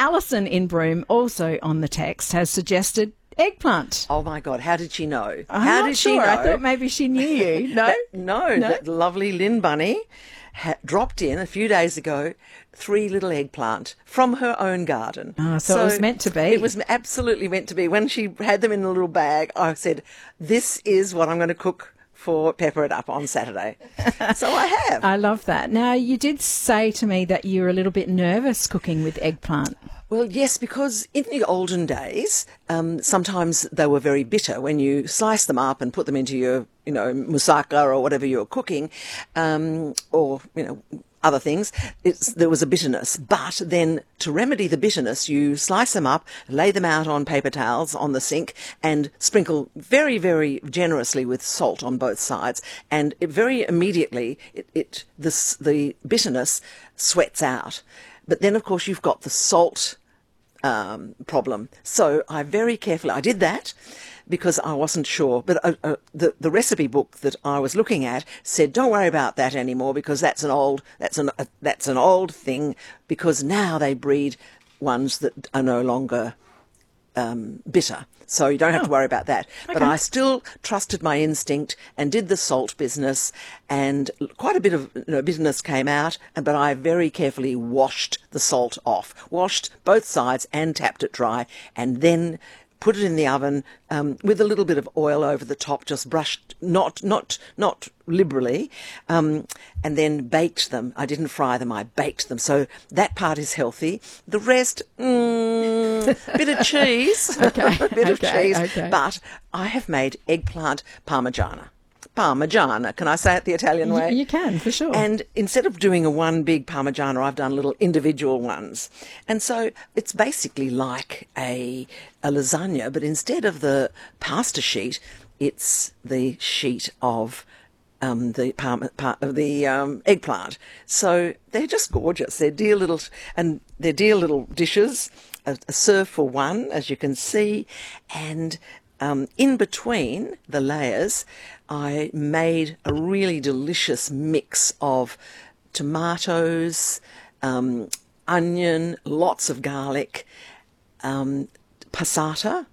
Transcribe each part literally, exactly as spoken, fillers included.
Alison in Broome, also on the text, has suggested eggplant. Oh, my God. How did she know? I'm How not did sure. she know? I thought maybe she knew you. No? That, no, No? that lovely Lynn Bunny ha- dropped in a few days ago three little eggplant from her own garden. Oh, so it was meant to be. It was absolutely meant to be. When she had them in a little bag, I said, this is what I'm going to cook for Pepper It Up on Saturday. So I have. I love that. Now, you did say to me that you were a little bit nervous cooking with eggplant. Well, yes, because in the olden days, um, sometimes they were very bitter when you slice them up and put them into your, you know, moussaka or whatever you're cooking, um, or, you know, other things. It's, there was a bitterness. But then to remedy the bitterness, you slice them up, lay them out on paper towels on the sink and sprinkle very, very generously with salt on both sides. And it very immediately, it, it this, the bitterness sweats out. But then, of course, you've got the salt um, problem. So I very carefully, I did that because I wasn't sure. But uh, uh, the, the recipe book that I was looking at said, don't worry about that anymore because that's an old, that's an, uh, that's an old thing because now they breed ones that are no longer um, bitter. So you don't have Oh. to worry about that. Okay. But I still trusted my instinct and did the salt business, and quite a bit of you know, bitterness came out, and but I very carefully washed the salt off, washed both sides and tapped it dry, and then put it in the oven um, with a little bit of oil over the top, just brushed, not not not liberally, um, and then baked them. I didn't fry them, I baked them. So that part is healthy. The rest, mm, bit of cheese, Okay, a bit of okay, cheese. okay. But I have made eggplant parmigiana. Parmigiana, can I say it the Italian way? You, you can, for sure. And instead of doing a one big parmigiana, I've done little individual ones. And so it's basically like a, a lasagna, but instead of the pasta sheet, it's the sheet of um, the parma, par, the um, eggplant. So they're just gorgeous. They're dear little, and they're dear little dishes. A, a serve for one, as you can see, and um, in between the layers, I made a really delicious mix of tomatoes, um, onion, lots of garlic, um, passata,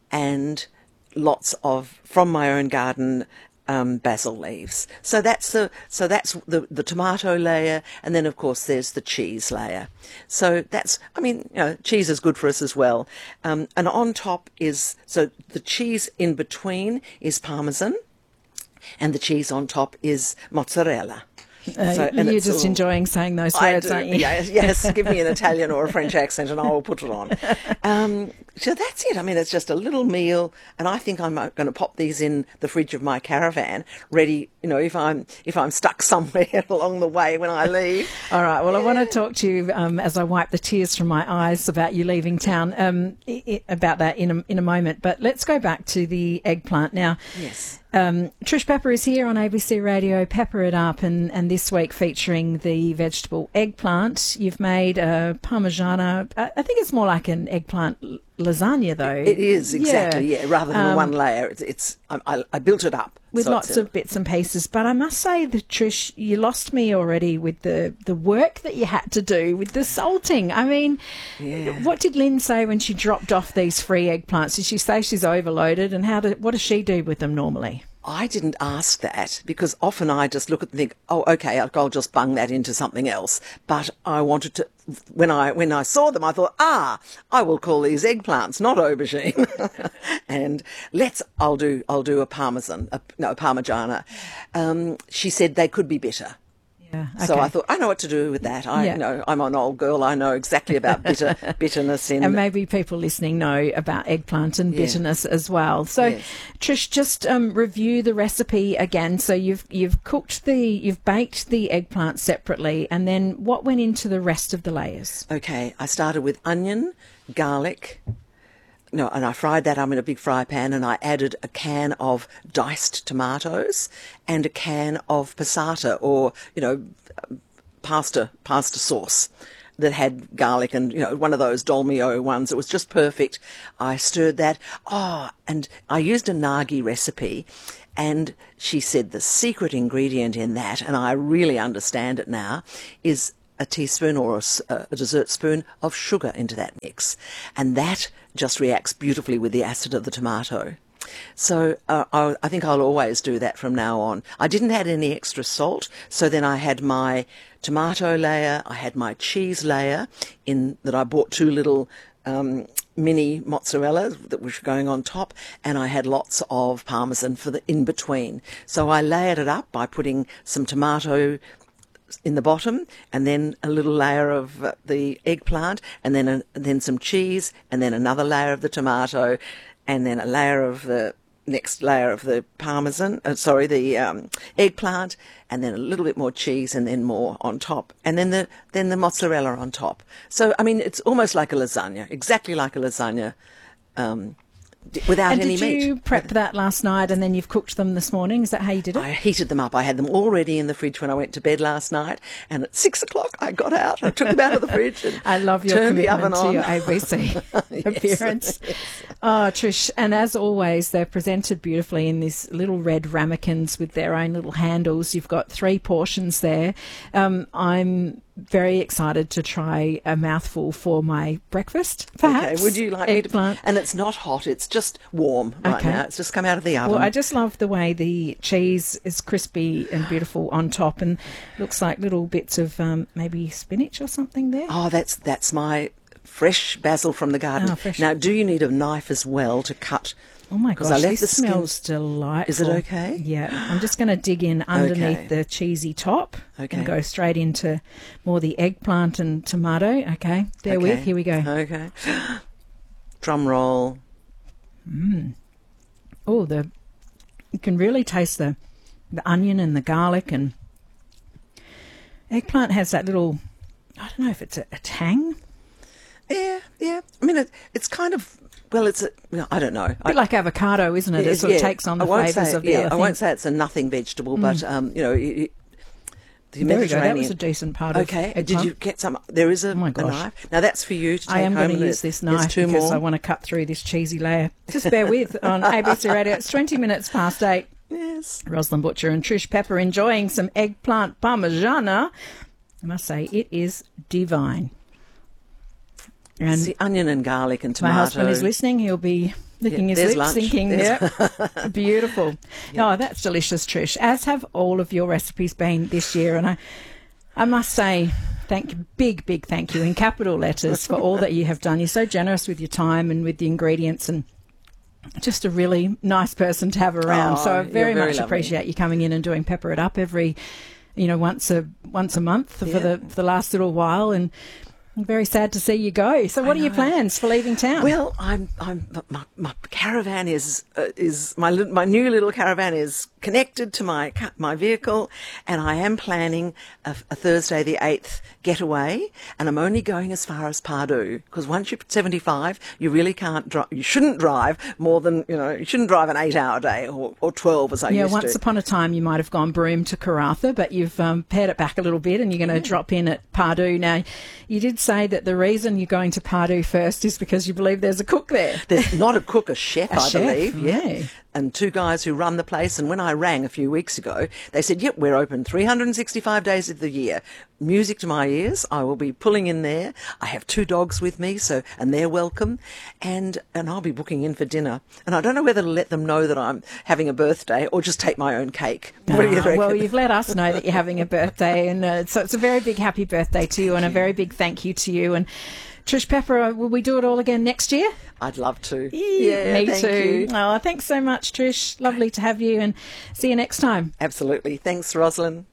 and lots of, from my own garden, um, basil leaves. So that's the so that's the the tomato layer, and then of course there's the cheese layer. So that's I mean you know cheese is good for us as well. Um, and on top is so the cheese in between is Parmesan, and the cheese on top is mozzarella. Uh, So- and you're it's just all- enjoying saying those I words, do, aren't you? Yes, yes, give me an Italian or a French accent and I will put it on. Um, so that's it. I mean, it's just a little meal, and I think I'm going to pop these in the fridge of my caravan, ready, you know, if I'm if I'm stuck somewhere along the way when I leave. All right. Well, I want to talk to you um, as I wipe the tears from my eyes about you leaving town. Um, I- I- about that in a in a moment. But let's go back to the eggplant now. Yes. Um, Trish Pepper is here on A B C Radio, Pepper It Up, and, and this week featuring the vegetable eggplant. You've made a parmigiana. I I think it's more like an eggplant l- lasagna, though. It is, exactly, yeah, rather than Um, one layer. It's, it's I, I, I built it up. with So lots it's a- of bits and pieces. But I must say that, Trish, you lost me already with the, the work that you had to do with the salting. I mean, Yeah. what did Lynn say when she dropped off these free eggplants? Did she say she's overloaded? And how do, what does she do with them normally? I didn't ask that because often I just look at and think, oh, okay, I'll I'll just bung that into something else. But I wanted to, when I when I saw them, I thought, ah, I will call these eggplants, not aubergine. And let's, I'll do, I'll do a parmesan, a, no, a parmigiana. Um, she said they could be bitter. Yeah. So okay. I thought, I know what to do with that. I Yeah. know I'm an old girl. I know exactly about bitter bitterness in. And maybe people listening know about eggplant and Yeah. bitterness as well. So, Yes. Trish, just um, review the recipe again. So you've you've cooked the, you've baked the eggplant separately, and then what went into the rest of the layers? Okay, I started with onion, garlic. No, and I fried that up in a big fry pan, and I added a can of diced tomatoes and a can of passata, or you know, pasta pasta sauce that had garlic and you know one of those dolmio ones. It was just perfect. I stirred that. Oh, and I used a nagi recipe. And she said the secret ingredient in that, and I really understand it now, is a teaspoon or a, s- a dessert spoon of sugar into that mix. And that just reacts beautifully with the acid of the tomato. So uh, I, I think I'll always do that from now on. I didn't add any extra salt, so then I had my tomato layer, I had my cheese layer in that I bought two little um, mini mozzarella that was going on top, and I had lots of parmesan for the in between. So I layered it up by putting some tomato in the bottom, and then a little layer of uh, the eggplant, and then a, then some cheese, and then another layer of the tomato, and then a layer of the next layer of the parmesan, uh, sorry, the um, eggplant, and then a little bit more cheese, and then more on top, and then the then the mozzarella on top. So, I mean, it's almost like a lasagna, exactly like a lasagna, um, d- without And any did meat. you prep that last night and then you've cooked them this morning? Is that how you did it? I heated them up. I had them already in the fridge when I went to bed last night, and at six o'clock I got out. I took them out of the fridge and I love your turned the oven commitment to on. your A B C appearance. Oh, Trish, and as always, they're presented beautifully in these little red ramekins with their own little handles. You've got three portions there. Um, I'm very excited to try a mouthful for my breakfast, perhaps. Okay, would you like Eggplant. me to? And it's not hot; it's just warm right Okay. now. It's just come out of the oven. Well, I just love the way the cheese is crispy and beautiful on top, and looks like little bits of um, maybe spinach or something there. Oh, that's that's my fresh basil from the garden. Oh, fresh. Now, do you need a knife as well to cut? Oh my 'Cause gosh, I left this the skin- smells delightful. Is it okay? Yeah, I'm just going to dig in underneath Okay. the cheesy top Okay. and go straight into more the eggplant and tomato. Okay, bear Okay. with, here we go. Okay. Drum roll. Oh, the you can really taste the the onion and the garlic, and eggplant has that little, I don't know if it's a, a tang, Yeah, yeah. I mean, it, it's kind of well, it's a, no, I don't know. a bit like avocado, isn't it? It Yes, sort of yeah. takes on I the won't flavours say- of the yeah, other I thing. won't say it's a nothing vegetable, but um, you know, it, it- the There we go. That Mediterranean. was a decent part of Okay, eggplant. did you get some? There is a, Oh my a gosh. knife. Now that's for you to take I am home. going to and use this there's knife two because more. I want to cut through this cheesy layer. Just bear with on A B C Radio. It's twenty minutes past eight. Yes. Rosalind Butcher and Trish Pepper enjoying some eggplant parmigiana. I must say, it is divine. It's And the onion and garlic and my tomato. husband is listening. He'll be licking Yeah, his there's lips, lunch. thinking, There's- yeah, beautiful. Oh, that's delicious, Trish. As have all of your recipes been this year. And I, I must say, thank you, big, big thank you in capital letters for all that you have done. You're so generous with your time and with the ingredients, and just a really nice person to have around. Oh, so I you're very, very much lovely. appreciate you coming in and doing Pepper It Up every, you know, once a once a month for Yeah. the for the last little while. And I'm very sad to see you go. So what are your know. plans for leaving town? Well, I'm, I'm, my, my caravan is, uh, is my, li- my new little caravan is connected to my, ca- my vehicle, and I am planning a, a Thursday the eighth getaway, and I'm only going as far as Pardue, because once you're seventy-five, you really can't drive, you shouldn't drive more than, you know, you shouldn't drive an eight hour day or, or twelve as I yeah, used once to. upon a time you might have gone Broome to Karratha, but you've um, pared it back a little bit and you're going to drop in at Pardue. Now, you did say that the reason you're going to Pardue first is because you believe there's a cook there. There's not a cook, a chef, A I chef, believe. Yeah. yeah. And two guys who run the place. And when I rang a few weeks ago, they said, yep, we're open three hundred sixty-five days of the year. Music to my ears. I will be pulling in there. I have two dogs with me, so, and they're welcome. And, and I'll be booking in for dinner. And I don't know whether to let them know that I'm having a birthday or just take my own cake. What do you Ah, reckon? well, you've let us know that you're having a birthday, and uh, so it's a very big happy birthday to you, and a very big thank you to you. And Trish Pepper, uh, will we do it all again next year? I'd love to. Yeah, me thank too. you. Oh, thanks so much, Trish. Lovely to have you, and see you next time. Absolutely. Thanks, Rosalind.